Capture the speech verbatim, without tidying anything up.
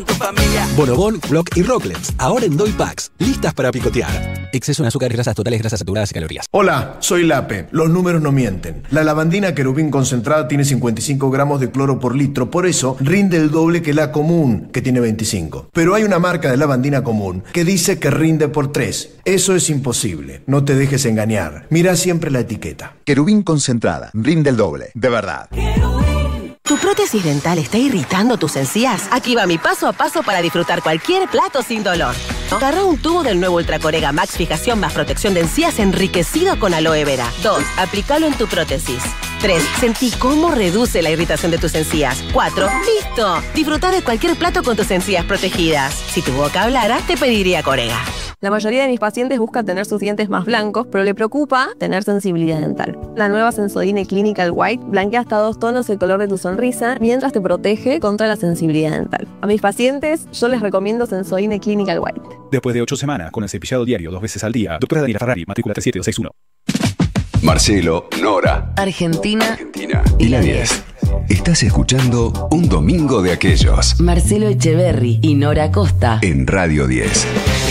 con tu familia. Bonobón, Block y Rocklets, ahora en Doy Packs, listas para picotear. Exceso en azúcar, grasas totales, grasas saturadas y calorías. Hola, soy Lape. Los números no mienten. La lavandina querubín concentrada tiene cincuenta y cinco gramos de cloro por litro, por eso rinde el doble que la común, que tiene veinticinco. Pero hay una marca de lavandina común que dice que rinde por tres. Eso es imposible. No te dejes engañar. Mira siempre la etiqueta. Querubín concentrada, rinde el doble, de verdad. ¿Tu prótesis dental está irritando tus encías? Aquí va mi paso a paso para disfrutar cualquier plato sin dolor. Agarra un tubo del nuevo Ultracorega Max Fijación más protección de encías enriquecido con aloe vera. dos. Aplícalo en tu prótesis. tres. Sentí cómo reduce la irritación de tus encías. cuatro. ¡Listo! Disfruta de cualquier plato con tus encías protegidas. Si tu boca hablara, te pediría Corega. La mayoría de mis pacientes buscan tener sus dientes más blancos, pero le preocupa tener sensibilidad dental. La nueva Sensodyne Clinical White blanquea hasta dos tonos el color de tu sonrisa mientras te protege contra la sensibilidad dental. A mis pacientes yo les recomiendo Sensodyne Clinical White. Después de ocho semanas con el cepillado diario dos veces al día, doctora Daniela Ferrari, matrícula tres siete dos seis uno. Marcelo, Nora, Argentina, Argentina y la diez. Estás escuchando Un Domingo de Aquellos. Marcelo Echeverri y Nora Costa en Radio diez.